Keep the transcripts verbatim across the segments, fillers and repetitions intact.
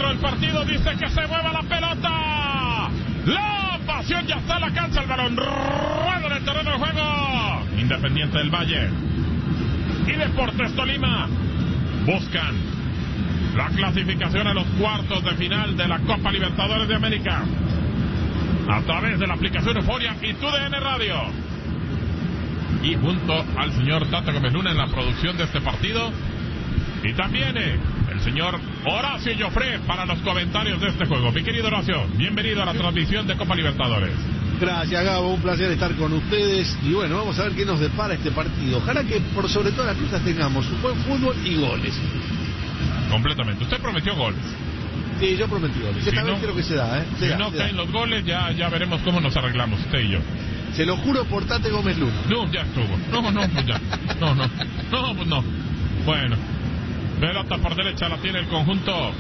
árbitro del partido dice que se mueva la pelota. La pasión ya está, la cancha, el balón rueda en el terreno de juego. Independiente del Valle y Deportes Tolima buscan la clasificación a los cuartos de final de la Copa Libertadores de América a través de la aplicación Euforia y T U D N Radio. Y junto al señor Tato Gómez Luna en la producción de este partido. Y también eh, el señor Horacio Joffre para los comentarios de este juego. Mi querido Horacio, bienvenido a la transmisión de Copa Libertadores. Gracias, Gabo, un placer estar con ustedes. Y bueno, vamos a ver qué nos depara este partido. Ojalá que por sobre todas las cosas tengamos un buen fútbol y goles. Completamente. Usted prometió goles. Sí, yo prometí goles. Esta vez creo que se da, ¿eh? Se si da, no se caen da. los goles, ya, ya veremos cómo nos arreglamos, usted y yo. Se lo juro por Tate Gómez Luna. No, ya estuvo. No, no, pues ya. No, no. No, pues no. Bueno. Pelota por derecha la tiene el conjunto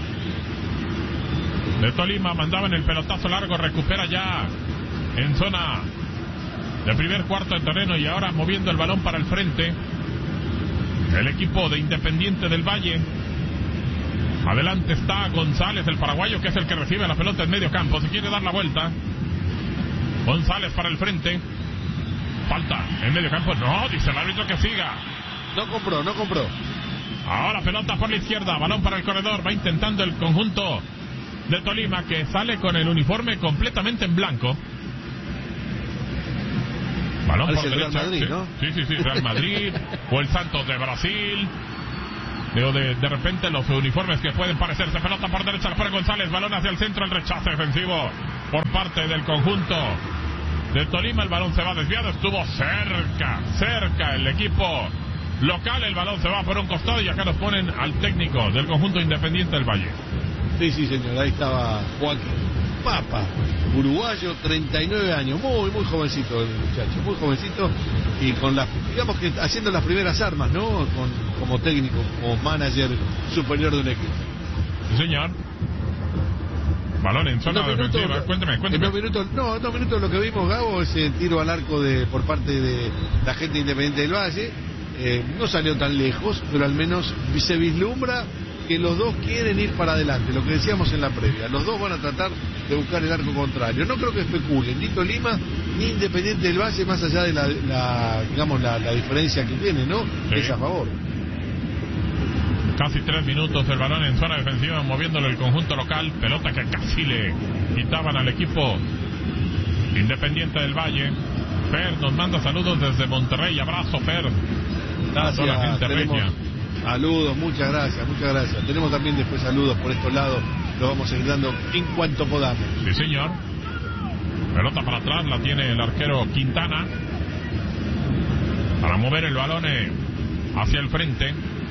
de Tolima. Mandaba en el pelotazo largo. Recupera ya en zona de primer cuarto de terreno. Y ahora moviendo el balón para el frente el equipo de Independiente del Valle. Adelante está González, el paraguayo, que es el que recibe la pelota en medio campo. Se quiere dar la vuelta. González para el frente. Falta en medio campo. No, dice el árbitro que siga. No compró, no compró. Ahora pelota por la izquierda. Balón para el corredor. Va intentando el conjunto de Tolima, que sale con el uniforme completamente en blanco. Balón Parece por el derecha. Real Madrid, ¿no? Sí, sí, sí. Real Madrid o el Santos de Brasil. Digo, de, de repente los uniformes que pueden parecerse. Pelota por derecha, la pone González. Balón hacia el centro. El rechazo defensivo por parte del conjunto de Tolima. El balón se va desviado. Estuvo cerca, cerca el equipo local. El balón se va por un costado y acá nos ponen al técnico del conjunto Independiente del Valle. Sí, sí, señor. Ahí estaba Joaquín Papa, uruguayo, treinta y nueve años. Muy, muy jovencito el muchacho. Muy jovencito y con las, digamos que haciendo las primeras armas, ¿no? Con, como técnico, como manager superior de un equipo. Sí, señor. Balón en zona en defensiva. Minutos, cuénteme, cuénteme. En dos minutos, no, en dos minutos lo que vimos, Gabo, ese tiro al arco de por parte de la gente Independiente del Valle. Eh, no salió tan lejos, pero al menos se vislumbra que los dos quieren ir para adelante, lo que decíamos en la previa. Los dos van a tratar de buscar el arco contrario. No creo que especulen ni Tolima ni Independiente del Valle, más allá de la, la digamos la, la diferencia que tiene, ¿no? Sí. Es a favor. Casi tres minutos el balón en zona defensiva, moviéndolo el conjunto local. Pelota que casi le quitaban al equipo Independiente del Valle. Fer nos manda saludos desde Monterrey. Abrazo, Fer. Gracias. A toda la gente Tenemos regia. saludos, muchas gracias, muchas gracias. Tenemos también después saludos por estos lados. Los vamos a ir dando en cuanto podamos. Sí, señor. Pelota para atrás, la tiene el arquero Quintana para mover el balón eh, hacia el frente.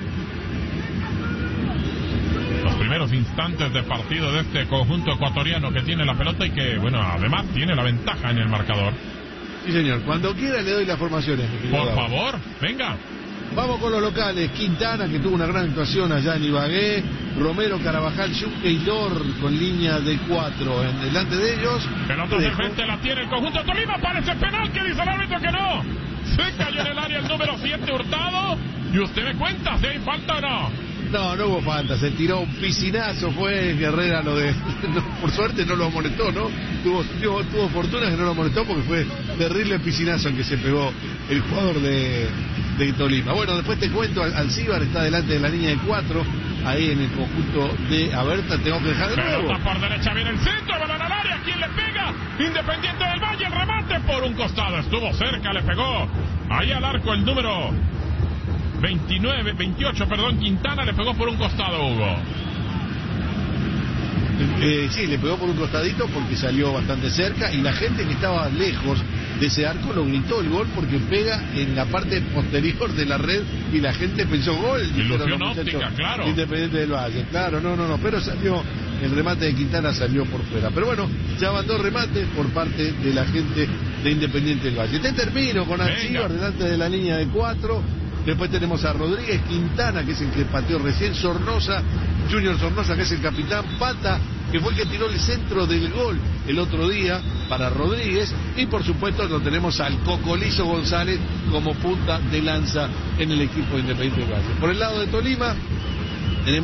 Los primeros instantes de partido de este conjunto ecuatoriano que tiene la pelota y que, bueno, además tiene la ventaja en el marcador. Sí, señor. Cuando quiera le doy las formaciones. Por favor, venga. Vamos con los locales. Quintana, que tuvo una gran actuación allá en Ibagué. Romero, Carabajal, Yuque y Dor con línea de cuatro. En delante de ellos. Pelota de frente la tiene el conjunto de Tolima. Parece penal, que dice el árbitro que no. Se cayó en el área el número siete, Hurtado. Y usted me cuenta si hay falta o no. No, no hubo falta, se tiró un piscinazo, fue Guerrera lo de... No, por suerte no lo molestó, ¿no? Tuvo, tuvo, tuvo fortuna que no lo molestó porque fue terrible el piscinazo en que se pegó el jugador de, de Tolima. Bueno, después te cuento, Alcíbar está delante de la línea de cuatro, ahí en el conjunto de Aberta, tengo que dejar de nuevo. Pelota por derecha, viene el centro, balón al área, ¿quién le pega? Independiente del Valle, el remate por un costado, estuvo cerca, le pegó ahí al arco el número veintinueve, veintiocho, perdón, Quintana, le pegó por un costado, Hugo. Eh, sí, le pegó por un costadito porque salió bastante cerca y la gente que estaba lejos de ese arco lo gritó el gol porque pega en la parte posterior de la red y la gente pensó gol. Ilusión óptica, claro. Independiente del Valle, claro, no, no, no, pero salió, el remate de Quintana salió por fuera. Pero bueno, ya van dos remates por parte de la gente de Independiente del Valle. Te termino con Alcíbar delante de la línea de cuatro. Después tenemos a Rodríguez, Quintana, que es el que pateó recién, Sornosa, Junior Sornosa, que es el capitán, Pata, que fue el que tiró el centro del gol el otro día para Rodríguez, y por supuesto lo tenemos al Cocolizo González como punta de lanza en el equipo de Independiente del Valle. Por el lado de Tolima tenemos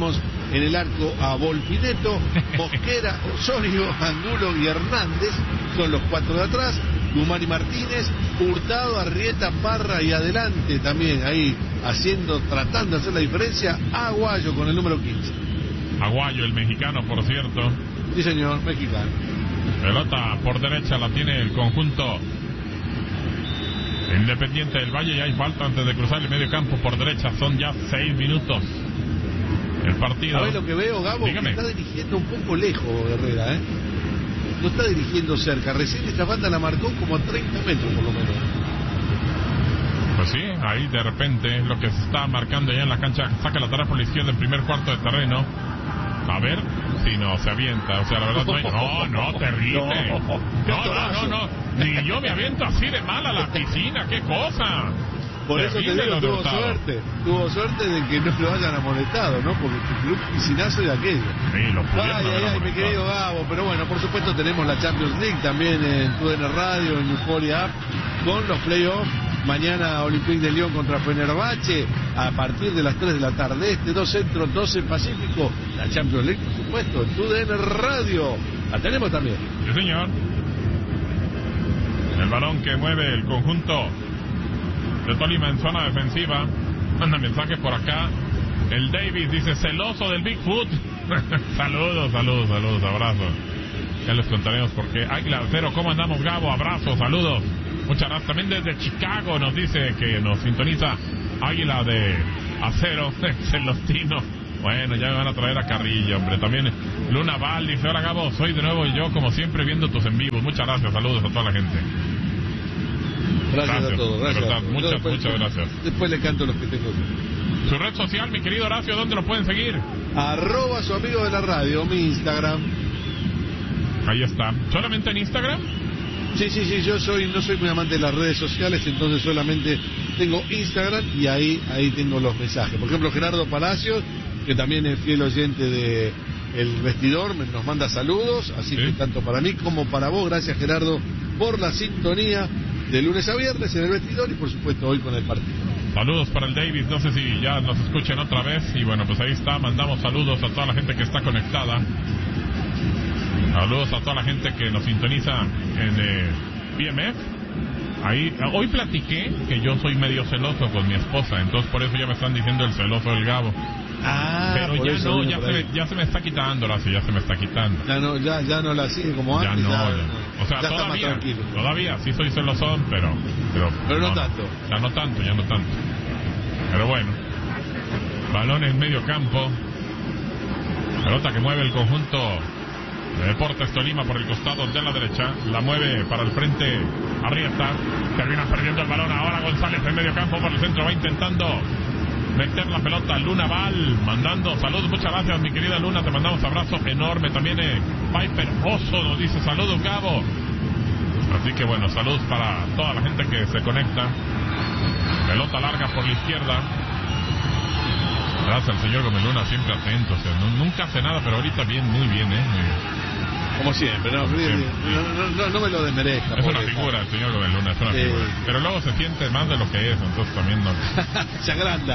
En el arco a Volpineto, Mosquera, Osorio, Angulo y Hernández son los cuatro de atrás. Guzmán y Martínez, Hurtado, Arrieta, Parra y adelante también ahí haciendo, tratando de hacer la diferencia, Aguayo con el número quince. Aguayo, el mexicano, por cierto. Sí, señor, mexicano. Pelota por derecha la tiene el conjunto Independiente del Valle y hay falta antes de cruzar el medio campo por derecha. Son ya seis minutos el partido. ¿Sabes lo que veo, Gabo? Que está dirigiendo un poco lejos Herrera, ¿eh? No está dirigiendo cerca. Recién esta falta la marcó como a treinta metros por lo menos. Pues sí, ahí de repente es lo que se está marcando ya en la cancha. Saca la tarea por la izquierda en primer cuarto de terreno. A ver si no se avienta. O sea, la verdad no hay... No, no, terrible. No, no, no, no. Ni yo me aviento así de mal a la piscina. ¡Qué cosa! Por eso te digo, tuvo suerte. Tuvo suerte de que no lo hayan amonestado, ¿no? Porque tu club piscinazo de aquello. Sí, lo Ay, ay, ay, mi querido Gabo. Pero bueno, por supuesto tenemos la Champions League también en Tu D N Radio, en Euphoria App, con los playoffs. Mañana Olympique de Lyon contra Fenerbahce a partir de las tres de la tarde. Este, dos centros, doce Pacífico. La Champions League, por supuesto, en Tu D N Radio. La tenemos también. Sí, señor. El balón que mueve el conjunto de Tolima en zona defensiva. Manda mensaje por acá. El Davis dice, celoso del Bigfoot. Saludos, saludos, saludos, abrazos. Ya les contaremos por qué. Águila Cero, ¿cómo andamos, Gabo? Abrazos, saludos. Muchas gracias. También desde Chicago nos dice que nos sintoniza Águila de Acero, Celostino. Bueno, ya me van a traer a Carrillo, hombre. También Luna Val dice, hola Gabo, soy de nuevo yo, como siempre, viendo tus en vivos. Muchas gracias, saludos a toda la gente. Gracias, gracias a todos, gracias. De verdad, muchas, después, muchas gracias. Después le canto los que tengo. Su red social, mi querido Horacio, ¿dónde lo pueden seguir? Arroba su amigo de la radio, mi Instagram. Ahí está. ¿Solamente en Instagram? Sí, sí, sí, yo soy no soy muy amante de las redes sociales, entonces solamente tengo Instagram y ahí ahí tengo los mensajes. Por ejemplo, Gerardo Palacios, que también es fiel oyente de El Vestidor, nos manda saludos, así ¿sí? que tanto para mí como para vos, gracias Gerardo por la sintonía de lunes a viernes en El Vestidor y por supuesto hoy con el partido. Saludos para el Davis, no sé si ya nos escuchen otra vez y bueno, pues ahí está, mandamos saludos a toda la gente que está conectada. Saludos a toda la gente que nos sintoniza en eh, B M F. Ahí, hoy platiqué que yo soy medio celoso con mi esposa, entonces por eso ya me están diciendo el celoso del Gabo. Ah, pero ya no, ya se, me, ya se me está quitando, Horacio, ya se me está quitando. Ya no, ya, ya no la sigue como ya antes. No, ya ya no, o sea, ya todavía, todavía sí soy celosón, pero... Pero, pero no, no tanto. Ya no tanto, ya no tanto. Pero bueno, balón en medio campo. Pelota que mueve el conjunto de Deportes Tolima por el costado de la derecha. La mueve para el frente Arrieta. Termina perdiendo el balón ahora González en medio campo por el centro. Va intentando meter la pelota Luna Val, mandando saludos. Muchas gracias mi querida Luna, te mandamos abrazo enorme. También eh, Piper Oso nos dice saludos Gabo. Así que bueno, saludos para toda la gente que se conecta. Pelota larga por la izquierda. Gracias al señor Gómez Luna, siempre atento. O sea, no, nunca hace nada, pero ahorita bien, muy bien, ¿eh? Como siempre, no, siempre. No, no, no, no me lo desmerezca. Es una figura el señor Gómez Luna, es una eh, figura. Pero luego se siente más de lo que es, entonces también no. Se agranda.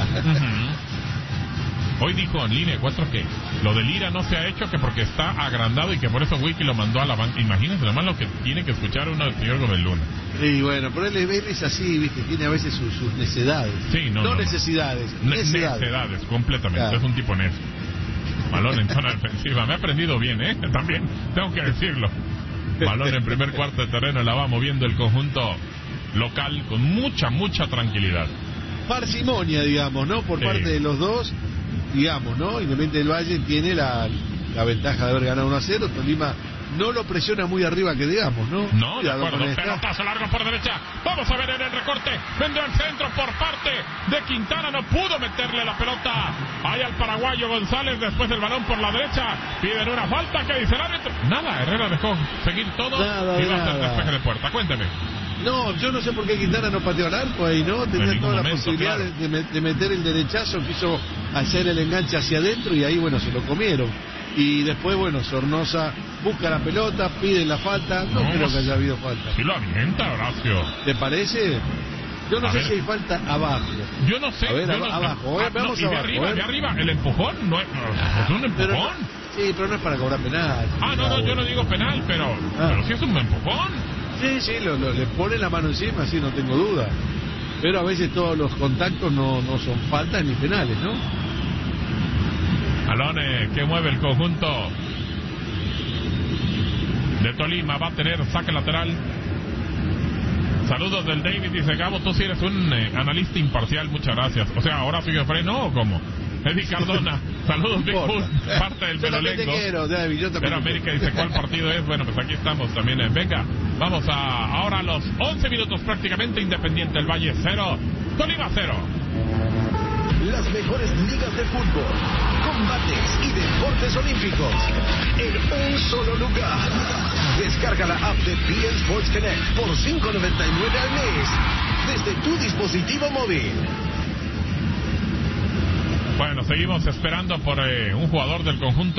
Hoy dijo en línea cuatro que lo del Ira no se ha hecho, que porque está agrandado y que por eso Wiki lo mandó a la banca. Imagínense nomás lo que tiene que escuchar uno del señor Gómez Luna. Y bueno, pero él, él es así, viste, tiene a veces sus, sus necedades. Sí, no, no, no necesidades, ne necedades. Necedades, completamente, claro. Es un tipo necio. Balón en zona defensiva, me ha aprendido bien, ¿eh? También, tengo que decirlo. Balón en primer cuarto de terreno, la va moviendo el conjunto local con mucha, mucha tranquilidad. Parsimonia, digamos, ¿no? Por sí. parte de los dos, digamos, ¿no? Independiente del Valle tiene la, la ventaja de haber ganado uno a cero, Tolima no lo presiona muy arriba que digamos, ¿no? No, de acuerdo, pelotazo largo por derecha, vamos a ver en el recorte, vendrá el centro por parte de Quintana, no pudo meterle la pelota ahí al paraguayo González, después del balón por la derecha, piden una falta, que dice el árbitro, nada, Herrera dejó seguir todo nada, y va nada. a hacer despeje de puerta, cuénteme. No, yo no sé por qué Quintana no pateó al arco ahí, ¿no? Tenía toda momento, la posibilidad claro. de, de meter el derechazo, quiso hacer el enganche hacia adentro y ahí, bueno, se lo comieron. Y después, bueno, Sornosa busca la pelota, pide la falta, no, no creo que haya habido falta. Sí lo avienta, Horacio. ¿Te parece? Yo no A sé ver. si hay falta abajo. Yo no sé. A ver, yo aba- no- abajo, ah, eh, vamos no, y de abajo, arriba, eh. de arriba, el empujón no es, no, es un Pero empujón. no- sí, pero no es para cobrar penal. Ah, no, no, yo no digo penal, pero, Ah. pero sí es un empujón. Sí, sí, lo, lo- le pone la mano encima, sí, no tengo duda. Pero a veces todos los contactos no, no son faltas ni penales, ¿no? Alone, que mueve el conjunto de Tolima, va a tener saque lateral. Saludos del David, dice Gabo, tú sí eres un eh, analista imparcial, muchas gracias. O sea, ahora sigue freno o cómo. Eddie Cardona, saludos No Big importa. Food, parte del Yo también te Merolengo. quiero, David, yo también Pero te América quiero. dice cuál partido es. Bueno, pues aquí estamos también. eh. Venga, vamos a ahora a los once minutos prácticamente. Independiente del Valle cero, Tolima cero. Las mejores ligas de fútbol, combates y deportes olímpicos en un solo lugar. Descarga la app de B N Sports Connect por cinco noventa y nueve al mes desde tu dispositivo móvil. Bueno, seguimos esperando por eh, un jugador del conjunto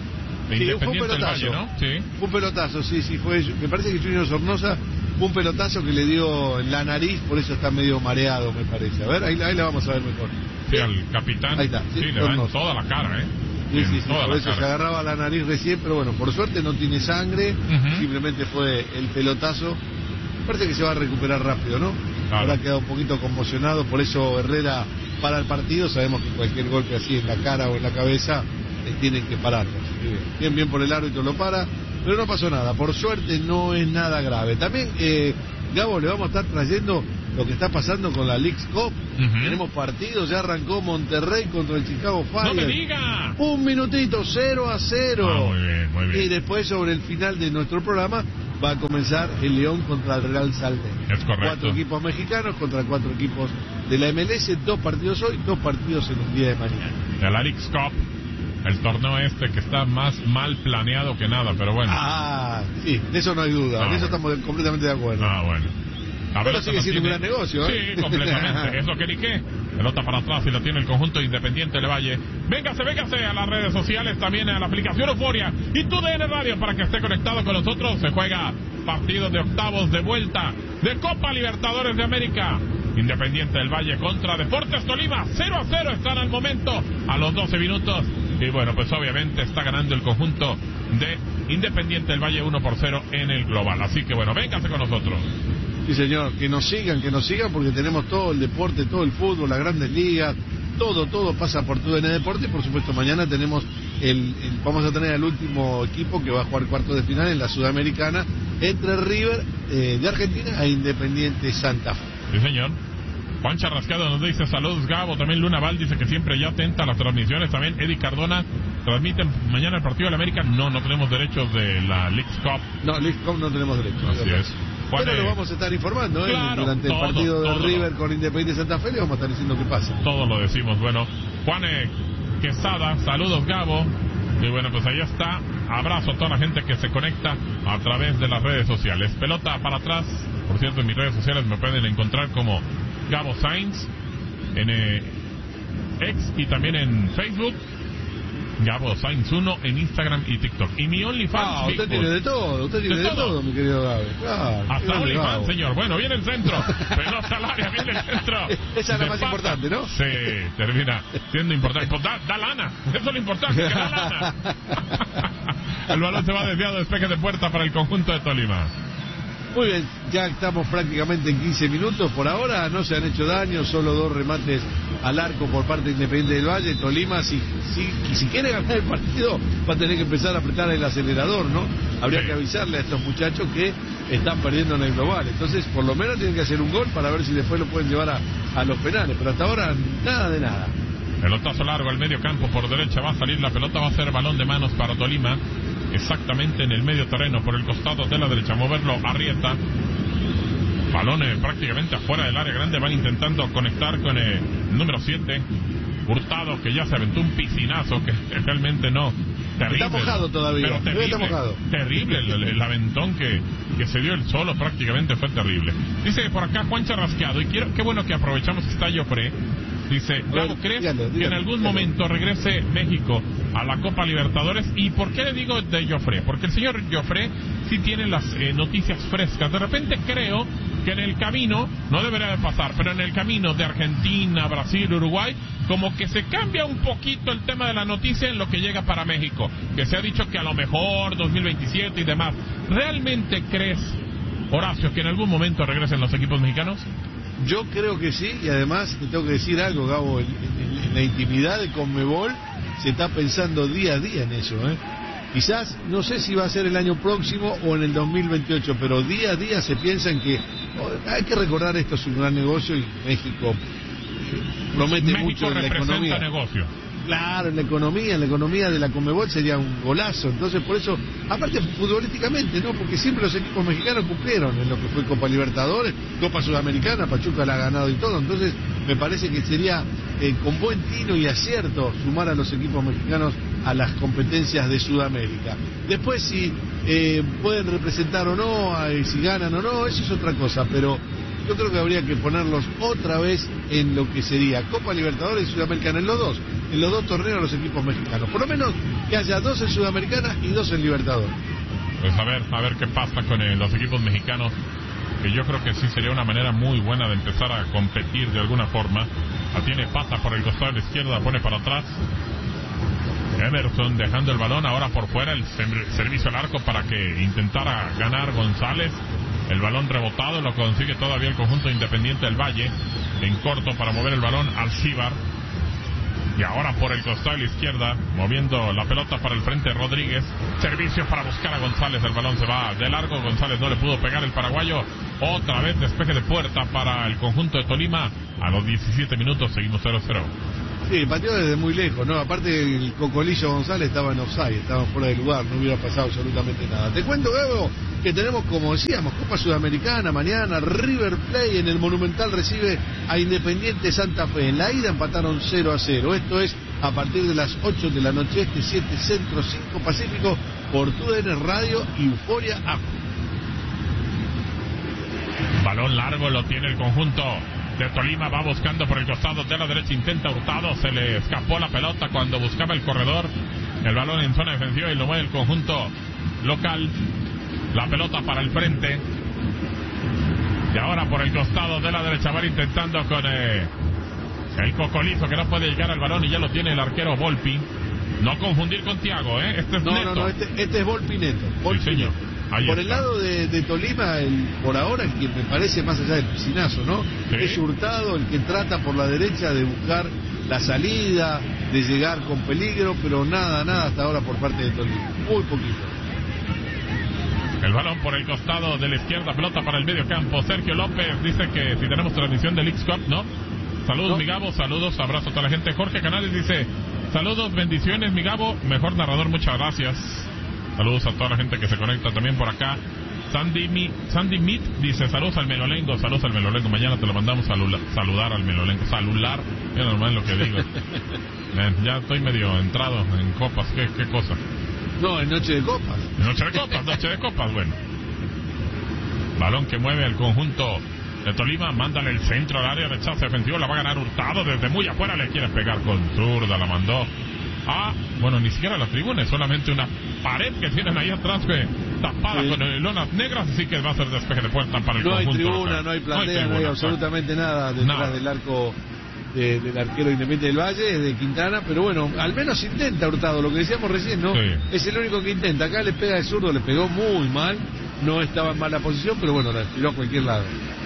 de Sí, fue un Independiente del Valle, pelotazo. ¿no? Sí. Fue un pelotazo, sí, sí, fue. Me parece que Junior Sornosa fue un pelotazo que le dio en la nariz, por eso está medio mareado, me parece. A ver, ahí, ahí la vamos a ver mejor. Sí, al capitán. Ahí está, sí, Sí, le da en Sornosa. toda la cara, ¿eh? Sí, En sí, sí, toda por la eso se cara. agarraba la nariz recién, pero bueno, por suerte no tiene sangre, Ujú. simplemente fue el pelotazo. Parece que se va a recuperar rápido, ¿no? Claro. Ahora ha quedado un poquito conmocionado, por eso Herrera para el partido. Sabemos que cualquier golpe así en la cara o en la cabeza eh, tienen que pararlo. Así que bien, bien por el árbitro lo para, pero no pasó nada. Por suerte no es nada grave. También, eh, Gabo, le vamos a estar trayendo lo que está pasando con la Leagues Cup. Ujú. Tenemos partidos, ya arrancó Monterrey contra el Chicago Fire. ¡No me diga! Un minutito, cero a cero. Ah, muy bien, muy bien. Y después, sobre el final de nuestro programa, va a comenzar el León contra el Real Salden. Es correcto. Cuatro equipos mexicanos contra cuatro equipos de la M L S. Dos partidos hoy, dos partidos en el día de mañana. El Alex Cup, el torneo este que está más mal planeado que nada, pero bueno. Ah, sí, de eso no hay duda. Ah, en eso bueno. estamos completamente de acuerdo. Ah, bueno. La Pero pelota sigue la siendo un tiene- gran negocio, ¿eh? Sí, completamente. Eso que ni qué. Pelota para atrás y la tiene el conjunto Independiente del Valle. Véngase, véngase a las redes sociales, también a la aplicación Euforia y tu D N Radio para que esté conectado con nosotros. Se juega partido de octavos de vuelta de Copa Libertadores de América. Independiente del Valle contra Deportes Tolima. cero a cero están al momento a los doce minutos. Y bueno, pues obviamente está ganando el conjunto de Independiente del Valle uno por cero en el global. Así que bueno, véngase con nosotros. Sí, señor, que nos sigan, que nos sigan, porque tenemos todo el deporte, todo el fútbol, las grandes ligas, todo, todo pasa por tu D N Deporte. Y por supuesto, mañana tenemos el, el- vamos a tener al último equipo que va a jugar cuartos de final en la Sudamericana entre River eh, de Argentina e Independiente Santa Fe. Sí, señor. Juan Charrasqueado nos dice saludos, Gabo. También Luna Val dice que siempre ya atenta a las transmisiones. También Eddie Cardona, transmiten mañana el partido de la América. No, no tenemos derechos de la Leagues Cup. No, League Cup no tenemos derecho. Así es. Juan, Pero eh, lo vamos a estar informando, ¿eh? claro, Durante todo, el partido de todo. River con Independiente Santa Fe le vamos a estar diciendo qué pasa. Todo lo decimos. Bueno, Juan eh, Quesada, saludos, Gabo. Y bueno, pues ahí está. Abrazo a toda la gente que se conecta a través de las redes sociales. Pelota para atrás. Por cierto, en mis redes sociales me pueden encontrar como Gabo Sainz en eh, X y también en Facebook. Gabo Sainz uno en Instagram y TikTok. Y mi OnlyFans. Ah, usted Bigfoot. tiene de todo, usted tiene ¿De de, todo? todo, mi querido Gabe. Claro, Hasta grande OnlyFans, Gabo. señor. Bueno, viene el centro. Pelota al área, viene el centro. Esa es la Se más pasa. importante, ¿no? Sí, termina siendo importante. Pues da, da lana. Eso es lo importante, que da lana. El balón se va desviado, despeje de puerta para el conjunto de Tolima. Muy bien, ya estamos prácticamente en quince minutos por ahora, no se han hecho daño, solo dos remates al arco por parte de Independiente del Valle. Tolima, si, si, si quiere ganar el partido, va a tener que empezar a apretar el acelerador, ¿no? Habría Sí. que avisarle a estos muchachos que están perdiendo en el global. Entonces, por lo menos tienen que hacer un gol para ver si después lo pueden llevar a, a los penales, pero hasta ahora nada de nada. Pelotazo largo al medio campo por derecha, va a salir la pelota, va a ser balón de manos para Tolima, exactamente en el medio terreno por el costado de la derecha, moverlo Arrieta, balón eh, prácticamente afuera del área grande, van intentando conectar con el número siete, Hurtado, que ya se aventó un piscinazo que realmente no, terrible. Está mojado todavía, pero todavía terrible, está mojado. terrible el, el aventón que, que se dio el solo, prácticamente fue terrible. Dice por acá Juan Charrasqueado, y quiero, qué bueno que aprovechamos que está Joffre. Dice, Gabo, ¿crees dígalo, que en dígalo, algún dígalo. momento regrese México a la Copa Libertadores? ¿Y por qué le digo de Joffre? Porque el señor Joffre sí tiene las eh, noticias frescas. De repente creo que que en el camino, no debería de pasar, pero en el camino de Argentina, Brasil, Uruguay, como que se cambia un poquito el tema de la noticia en lo que llega para México, que se ha dicho que a lo mejor dos mil veintisiete y demás. ¿Realmente crees, Horacio, que en algún momento regresen los equipos mexicanos? Yo creo que sí, y además te tengo que decir algo, Gabo, en, en, en la intimidad de Conmebol se está pensando día a día en eso, ¿eh? Quizás, no sé si va a ser el año próximo o en el dos mil veintiocho, pero día a día se piensa en que oh, hay que recordar esto es un gran negocio y México eh, promete México mucho en la economía. Negocio. Claro, en la economía, en la economía de la Conmebol sería un golazo. Entonces, por eso, aparte futbolísticamente, ¿no? Porque siempre los equipos mexicanos cumplieron en lo que fue Copa Libertadores, Copa Sudamericana, Pachuca la ha ganado y todo. Entonces, me parece que sería eh, con buen tino y acierto sumar a los equipos mexicanos a las competencias de Sudamérica. Después, si eh, pueden representar o no, eh, si ganan o no, eso es otra cosa, pero yo creo que habría que ponerlos otra vez en lo que sería Copa Libertadores y Sudamericana, en los dos, en los dos torneos los equipos mexicanos. Por lo menos que haya dos en Sudamericana y dos en Libertadores. Pues a ver, a ver qué pasa con eh, los equipos mexicanos, que yo creo que sí sería una manera muy buena de empezar a competir de alguna forma. La tiene Pata por el costado de la izquierda, pone para atrás. Emerson dejando el balón ahora por fuera, el servicio al arco para que intentara ganar González. El balón rebotado lo consigue todavía el conjunto Independiente del Valle. En corto para mover el balón Alcíbar. Y ahora por el costado de la izquierda, moviendo la pelota para el frente Rodríguez. Servicio para buscar a González. El balón se va de largo. González no le pudo pegar el paraguayo. Otra vez despeje de puerta para el conjunto de Tolima. A los diecisiete minutos seguimos cero cero. Sí, pateó desde muy lejos, ¿no? Aparte el Cocolillo González estaba en offside, estaba fuera de lugar, no hubiera pasado absolutamente nada. Te cuento, Gabo, que tenemos, como decíamos, Copa Sudamericana mañana. River Plate en el Monumental recibe a Independiente Santa Fe. En la ida empataron cero a cero. Esto es a partir de las ocho de la noche, este siete Centro, cinco Pacífico, por T U D N Radio y Euforia App. Balón largo lo tiene el conjunto de Tolima, va buscando por el costado de la derecha, intenta Hurtado, se le escapó la pelota cuando buscaba el corredor, el balón en zona defensiva y lo mueve el conjunto local, la pelota para el frente, y ahora por el costado de la derecha va intentando con eh, el Cocolizo, que no puede llegar al balón y ya lo tiene el arquero Volpi. No confundir con Thiago, ¿eh? Este es no, Neto. No, no, este, este es Volpi Neto. Volpi sí, señor. Neto. Ahí por está. El lado de, de Tolima, el, por ahora, el que me parece más allá del piscinazo, ¿no? Sí. Es Hurtado, el que trata por la derecha de buscar la salida, de llegar con peligro, pero nada, nada hasta ahora por parte de Tolima. Muy poquito. El balón por el costado de la izquierda, pelota para el medio campo. Sergio López dice que si tenemos transmisión del X Cup, ¿no? Saludos, no. Mi Gabo, saludos, abrazo a toda la gente. Jorge Canales dice, saludos, bendiciones, mi Gabo, mejor narrador, muchas gracias. Saludos a toda la gente que se conecta también por acá. Sandy, Mi, Sandy Meat dice, saludos al Melolengo, saludos al Melolengo. Mañana te lo mandamos a salula, saludar al Melolengo. Salular, es normal lo que digo. eh, ya estoy medio entrado en copas, ¿qué, qué cosa? No, en noche de copas. Noche de copas, noche de copas, bueno. Balón que mueve al conjunto de Tolima, mándale el centro al área, rechazo defensivo, la va a ganar Hurtado, desde muy afuera le quiere pegar con zurda, la mandó. Ah, bueno, ni siquiera la tribuna, es solamente una pared que tienen ahí atrás que tapada sí. con eh, lonas negras, así que va a ser despeje de puerta para el no conjunto. Hay tribuna, no hay platea, no hay, tribuna, no hay absolutamente nada detrás nada. del arco de, del arquero Independiente del Valle, de Quintana, pero bueno, al menos intenta Hurtado, lo que decíamos recién, ¿no? Sí. Es el único que intenta, acá le pega de zurdo, le pegó muy mal, no estaba en mala posición, pero bueno, la tiró a cualquier lado.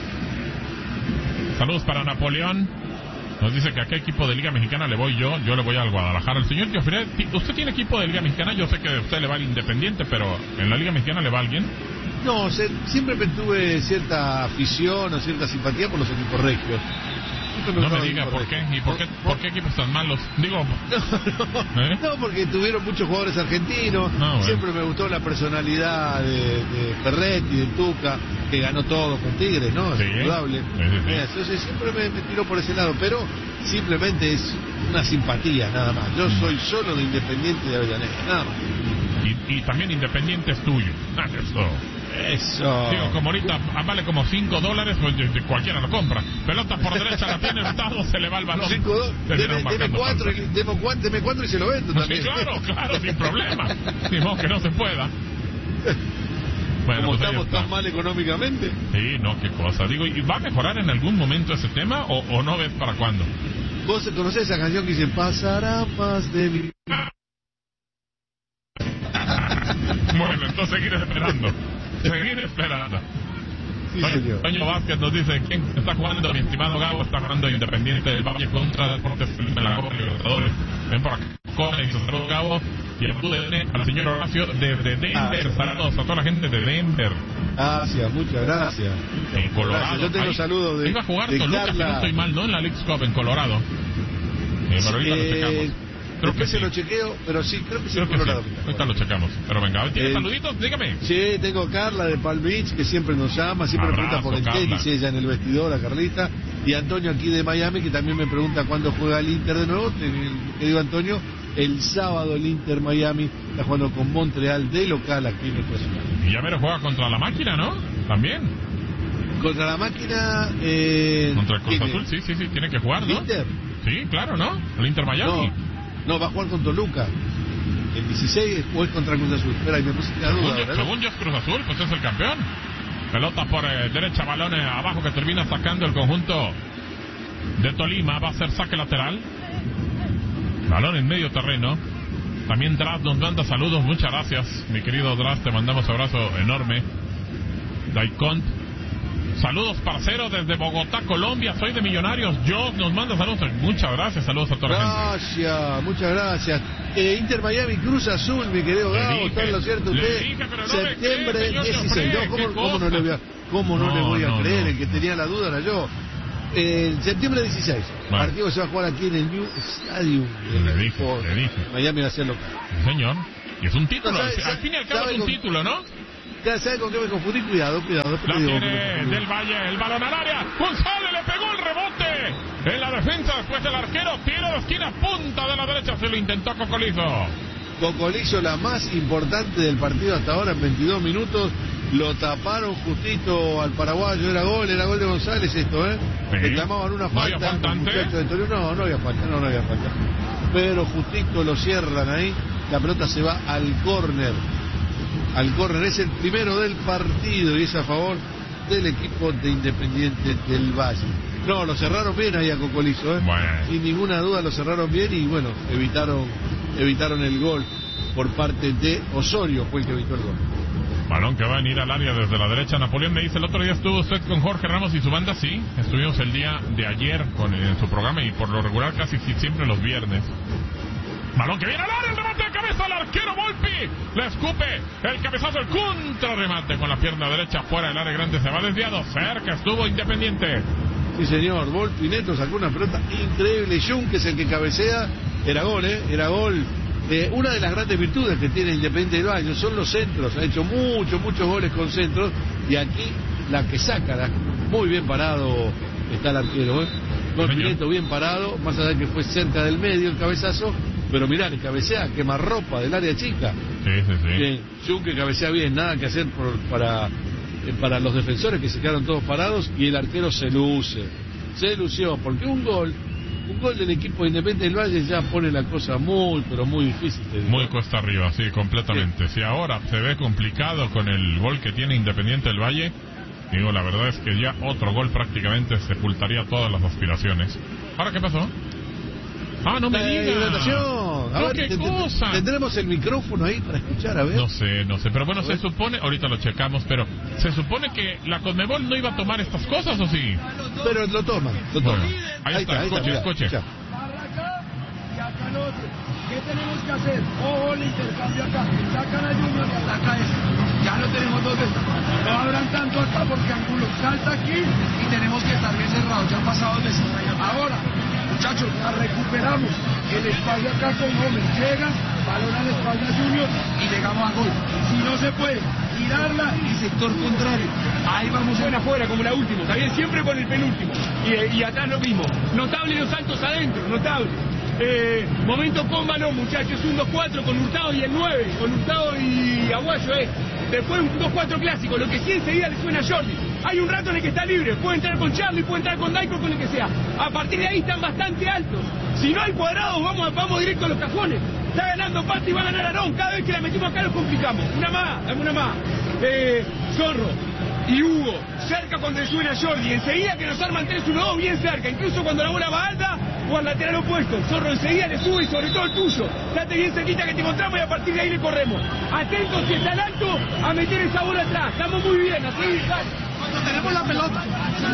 Saludos para Napoleón. Nos dice que a qué equipo de Liga Mexicana le voy yo. Yo le voy al Guadalajara. El señor Teofred, ¿usted tiene equipo de Liga Mexicana? Yo sé que usted le va al Independiente, pero ¿en la Liga Mexicana le va a alguien? No, se, siempre me tuve cierta afición o cierta simpatía por los equipos regios. No me diga por qué, y por qué, por qué equipos tan malos. Digo, no, no, ¿eh? no porque tuvieron muchos jugadores argentinos. No, bueno. Siempre me gustó la personalidad de, de Ferretti, de Tuca, que ganó todo con Tigres, ¿no? Es sí, indudable. Sí, sí, sí. Entonces siempre me, me tiró por ese lado, pero simplemente es una simpatía, nada más. Yo soy solo de Independiente de Avellaneda, nada más. Y, y también Independiente es tuyo. Ah, eso. Eso. Digo, como ahorita vale como cinco dólares, pues cualquiera lo compra. Pelota por derecha la tiene Hurtado, se le va el balón. cinco dólares. Deme, deme, cuatro y, deme, deme cuatro y se lo vendo no, también. Sí, claro, claro, sin problema. Ni modo que no se pueda. Bueno, como pues estamos tan mal económicamente. Sí, no, qué cosa. Digo, ¿y va a mejorar en algún momento ese tema o, o no ves para cuándo? ¿Vos conocés esa canción que dice pasará más de mi... Bueno, entonces seguir esperando. Seguir esperando. Sí, señor. Toño Vázquez nos dice, ¿quién está jugando? Mi estimado Gabo está jugando Independiente del Valle contra Deportes en la Copa Libertadores. Ven por acá, con y saludos Gabo. Y el pude al señor Horacio desde Denver. Ah, saludos a toda la gente de Denver. Gracias, muchas gracias. En Colorado. Gracias. Yo tengo ahí, saludos de. Iba a jugar de Toluca, Carla. si no estoy mal, ¿no? En la Leagues Cup en Colorado. Eh, pero ahorita eh, lo checamos. Creo Después que se sí. lo chequeo, pero sí, creo que sí creo en que Colorado. Sí. Ahorita lo checamos. Pero venga, ¿tiene eh, saluditos? Dígame. Sí, tengo Carla de Palm Beach, que siempre nos llama, siempre Abrazo, me pregunta por el Carla. tenis, ella en el vestidor, a Carlita. Y Antonio aquí de Miami, que también me pregunta cuándo juega el Inter de nuevo. Te, te digo, Antonio, el sábado el Inter Miami está jugando con Montreal de local aquí en nuestra ciudad. Y ya mero juega contra la máquina, ¿no? También. Contra la máquina... Eh, contra el Cruz Azul, sí, sí, sí, tiene que jugar, ¿no? ¿Inter? Sí, claro, ¿no? El Inter Miami. No. No, va a jugar con Toluca. El dieciséis o es contra Cruz Azul. Espera, y me puse la duda. Según, ¿verdad? según yo es Cruz Azul, pues es el campeón. Pelota por eh, derecha, balones abajo que termina sacando el conjunto de Tolima. Va a ser saque lateral. Balón en medio terreno. También Draz nos manda saludos. Muchas gracias, mi querido Draz. Te mandamos abrazo enorme. Daikont. Saludos, parcero, desde Bogotá, Colombia. Soy de Millonarios. Yo nos manda saludos. Muchas gracias. Saludos a toda la gente. Gracias, muchas gracias. Eh, Inter Miami, Cruz Azul, mi querido Gabo. ¿Está en lo cierto usted? Dije, no Septiembre cree, dieciséis. No, ¿cómo, ¿cómo no le voy a, cómo no no, le voy a no, creer? No. El que tenía la duda era yo. Eh, septiembre dieciséis. Bueno. Partido se va a jugar aquí en el New Stadium. Le dije, le dije. Miami va a ser local. Sí, señor. Y es un título. No, ¿sabe, al, al fin y al cabo es un con... título, ¿no? Ya sabe con qué me confundí, cuidado, cuidado. La digo, tiene del Valle, el balón al área. González le pegó el rebote en la defensa después del arquero. Tiro de esquina, punta de la derecha. Se lo intentó Cocolizo. Cocolizo, la más importante del partido hasta ahora en veintidós minutos. Lo taparon justito al paraguayo. Era gol, era gol de González esto, ¿eh? Sí. Reclamaban una falta. ¿No había falta antes? De Torino. No, no había falta, no, no había falta. Pero justito lo cierran ahí. La pelota se va al córner. Al córner, es el primero del partido y es a favor del equipo de Independiente del Valle. No, lo cerraron bien ahí a Cocolizo, ¿eh? Bueno. Sin ninguna duda lo cerraron bien y bueno, evitaron evitaron el gol por parte de Osorio, fue el que evitó el gol. Balón que va a venir al área desde la derecha. Napoleón me dice, el otro día estuvo usted con Jorge Ramos y su banda. Sí, estuvimos el día de ayer con, en su programa y por lo regular casi siempre los viernes. Balón que viene al área, el remate de cabeza al arquero Volpi. Le escupe el cabezazo, el contrarremate con la pierna derecha fuera del área grande. Se va desviado, cerca estuvo Independiente. Sí, señor, Volpi Neto sacó una pelota increíble. Jung, que es el que cabecea, era gol, ¿eh? Era gol. Eh, una de las grandes virtudes que tiene Independiente del Valle son los centros. Ha hecho muchos, muchos goles con centros. Y aquí la que saca, la, muy bien parado está el arquero, ¿eh? Volpi Neto bien parado, más allá de que fue cerca del medio el cabezazo. Pero mirá, el cabecea, quemarropa del área chica. Sí, sí, sí. Bien, Jung que cabecea bien, nada que hacer por, para, eh, para los defensores que se quedaron todos parados y el arquero se luce. Se lució, porque un gol, un gol del equipo de Independiente del Valle ya pone la cosa muy, pero muy difícil. Muy cuesta arriba, sí, completamente. Si sí, ahora se ve complicado con el gol que tiene Independiente del Valle, digo, la verdad es que ya otro gol prácticamente sepultaría todas las aspiraciones. ¿Ahora qué pasó? Ah, no me digas. A no, ver, qué te, cosa. ¿Tendremos el micrófono ahí para escuchar? A ver. No sé, no sé. Pero bueno, se supone, ahorita lo checamos, pero se supone que la Conmebol no iba a tomar estas cosas, ¿o sí? Pero lo toman, lo toman. Bueno, ahí, ahí está, está, escuche, escuche. Barraca y acá el otro. ¿Qué tenemos que hacer? Ojo, el intercambio acá. Sacan a Junior y ataca a este. Ya lo tenemos dos veces. No abran tanto acá porque Angulo salta aquí y tenemos que estar bien cerrados. Ya han pasado dos veces. Ahora, muchachos, la recuperamos. El espacio acá con Gómez. Llega, balón al espacio a Junior y llegamos a gol. Si no se puede, tirarla y sector contrario. Ahí vamos en afuera como la última. Está bien, siempre con el penúltimo. Y, y atrás lo mismo. Notable los saltos adentro, notable. Eh, momento con balón, muchachos, un dos cuatro con Hurtado y el nueve, con Hurtado y Aguayo, eh. Después un dos cuatro clásico, lo que sí enseguida le suena a Jordi. hay un rato en el que está libre, puede entrar con Charlie, puede entrar con Daico, con el que sea. A partir de ahí están bastante altos. Si no hay cuadrados, vamos, vamos directo a los cajones. Está ganando Pati y va a ganar Arón. Cada vez que la metimos acá nos complicamos. Una más, dame una más. Eh, Zorro y Hugo, cerca cuando le suben a Jordi. Enseguida que nos arman tres uno dos bien cerca. Incluso cuando la bola va alta o al lateral opuesto. Zorro enseguida le sube y sobre todo el tuyo. Date bien cerquita que te encontramos y a partir de ahí le corremos. Atentos si está al alto a meter esa bola atrás. Estamos muy bien, así, dale. Cuando tenemos la pelota.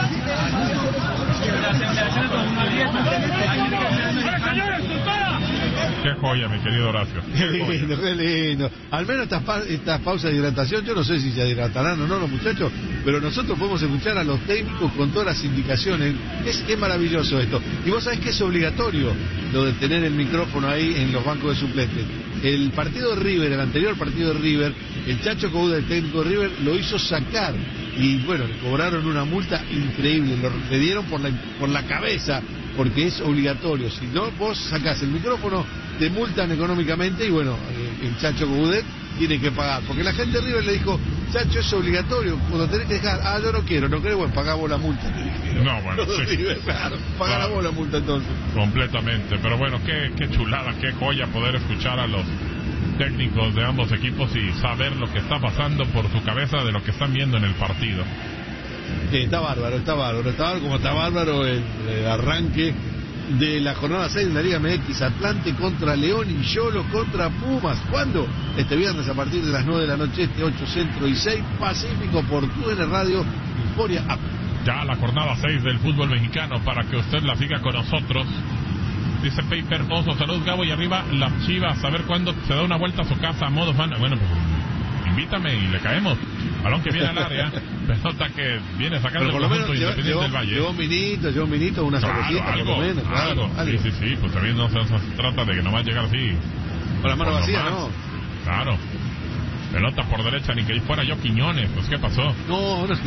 Qué joya, mi querido Horacio. Qué lindo, qué lindo. Al menos estas, pa estas pausas de hidratación, yo no sé si se hidratarán o no los muchachos, pero nosotros podemos escuchar a los técnicos con todas las indicaciones. Es, es maravilloso esto. Y vos sabés que es obligatorio lo de tener el micrófono ahí en los bancos de suplentes. El partido de River, el anterior partido de River, el Chacho Coudet, el técnico de River, lo hizo sacar. Y bueno, le cobraron una multa increíble, lo, le dieron por la, por la cabeza, porque es obligatorio. Si no, vos sacás el micrófono, te multan económicamente y bueno, el Chacho Coudet tiene que pagar. Porque la gente de River le dijo, Chacho, es obligatorio, cuando tenés que dejar, ah, yo no quiero, no querés, bueno, pagá vos la multa. No, bueno, sí. River, claro, pagá claro. vos la multa entonces. Completamente, pero bueno, qué, qué chulada, qué joya poder escuchar a los técnicos de ambos equipos y saber lo que está pasando por su cabeza de lo que están viendo en el partido. Sí, está bárbaro, está bárbaro, está bárbaro como está bárbaro el, el arranque de la jornada seis de la Liga M X. Atlante contra León y Yolo contra Pumas. ¿Cuándo? Este viernes a partir de las nueve de la noche, este ocho Centro y seis Pacífico por T N Radio Euforia App. Ya la jornada seis del fútbol mexicano para que usted la siga con nosotros. Dice Paper Oso, salud Gabo, y arriba las Chivas, a ver cuándo se da una vuelta a su casa a modo fan. Bueno, pues invítame y le caemos. Balón que viene al área, pelota que viene sacando el conjunto Independiente llevó, del Valle. Llevó un vinito, llevó un vinito, una claro, cervecita, algo, por lo menos, claro, algo. algo. Sí, sí, sí, pues también no se, se trata de que nomás llegar así. Con la mano vacía, ¿no? Claro. Pelota por derecha, ni que fuera yo Quiñones, pues ¿qué pasó? No, no